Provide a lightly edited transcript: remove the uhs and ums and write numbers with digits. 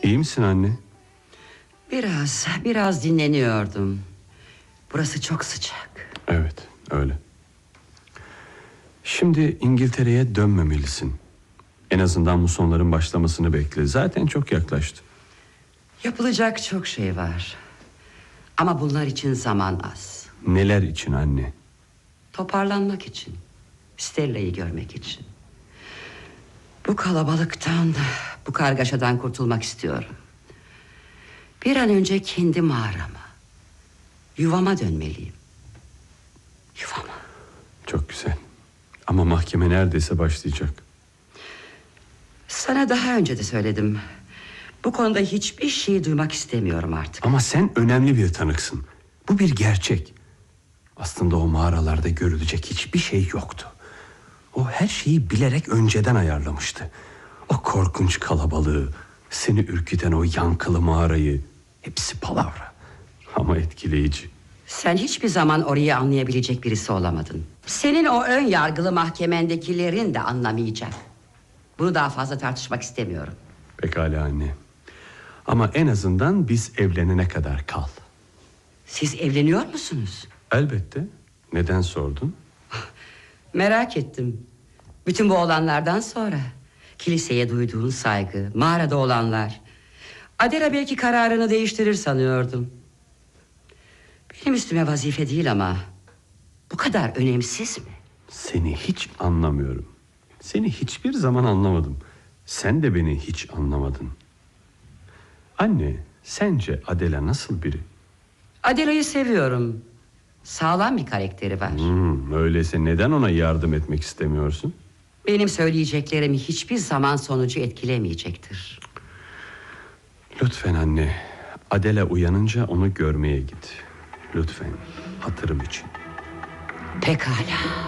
İyi misin anne? Biraz dinleniyordum. Burası çok sıcak. Evet, öyle. Şimdi İngiltere'ye dönmemelisin. En azından musonların başlamasını bekle. Zaten çok yaklaştı. Yapılacak çok şey var. Ama bunlar için zaman az. Neler için anne? Toparlanmak için. Stella'yı görmek için. Bu kalabalıktan, bu kargaşadan kurtulmak istiyorum. Bir an önce kendi mağarama, yuvama dönmeliyim. Yuvama. Çok güzel. Ama mahkeme neredeyse başlayacak. Sana daha önce de söyledim. Bu konuda hiçbir şey duymak istemiyorum artık. Ama sen önemli bir tanıksın. Bu bir gerçek. Aslında o mağaralarda görülecek hiçbir şey yoktu. O her şeyi bilerek önceden ayarlamıştı. O korkunç kalabalığı, seni ürküten o yankılı mağarayı, hepsi palavra ama etkileyici. Sen hiçbir zaman orayı anlayabilecek birisi olamadın. Senin o ön yargılı mahkemendekilerin de anlamayacak. Bunu daha fazla tartışmak istemiyorum. Pekala anne. Ama en azından biz evlenene kadar kal. Siz evleniyor musunuz? Elbette. Neden sordun? Merak ettim. Bütün bu olanlardan sonra kiliseye duyduğun saygı, mağarada olanlar. Adela belki kararını değiştirir sanıyordum. Benim üstüme vazife değil ama bu kadar önemsiz mi? Seni hiç anlamıyorum. Seni hiçbir zaman anlamadım. Sen de beni hiç anlamadın. Anne, sence Adela nasıl biri? Adela'yı seviyorum. Sağlam bir karakteri var. Öyleyse neden ona yardım etmek istemiyorsun? Benim söyleyeceklerimi hiçbir zaman sonucu etkilemeyecektir. Lütfen anne, Adela uyanınca onu görmeye git. Lütfen, hatırım için. Pekala.